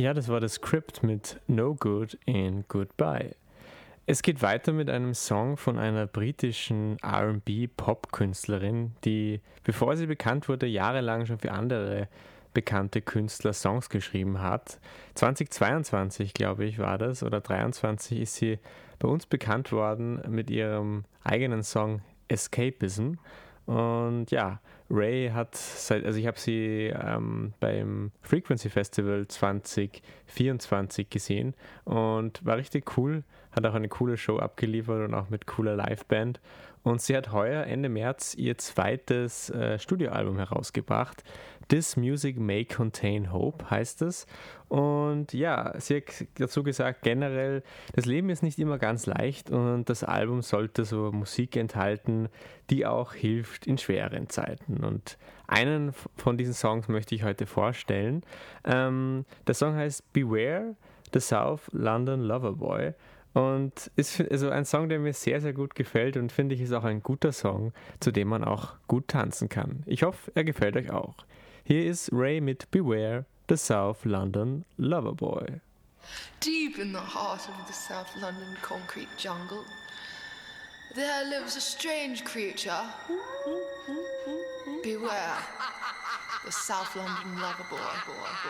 Ja, das war das Script mit No Good in Goodbye. Es geht weiter mit einem Song von einer britischen R&B-Pop-Künstlerin, die, bevor sie bekannt wurde, jahrelang schon für andere bekannte Künstler Songs geschrieben hat. 2022, glaube ich, war das, oder 23 ist sie bei uns bekannt worden mit ihrem eigenen Song Escapism. Und ja, Ray hat also ich habe sie beim Frequency Festival 2024 gesehen und war richtig cool, hat auch eine coole Show abgeliefert und auch mit cooler Liveband. Und sie hat heuer Ende März ihr zweites Studioalbum herausgebracht. This Music May Contain Hope heißt es. Und ja, sie hat dazu gesagt, generell, das Leben ist nicht immer ganz leicht und das Album sollte so Musik enthalten, die auch hilft in schweren Zeiten. Und einen von diesen Songs möchte ich heute vorstellen. Der Song heißt Beware, the South London Loverboy. Und ist also ein Song, der mir sehr, sehr gut gefällt und finde ich ist auch ein guter Song, zu dem man auch gut tanzen kann. Ich hoffe, er gefällt euch auch. Hier ist Ray mit Beware, the South London Loverboy. Deep in the heart of the South London concrete jungle, there lives a strange creature. Beware, the South London Loverboy.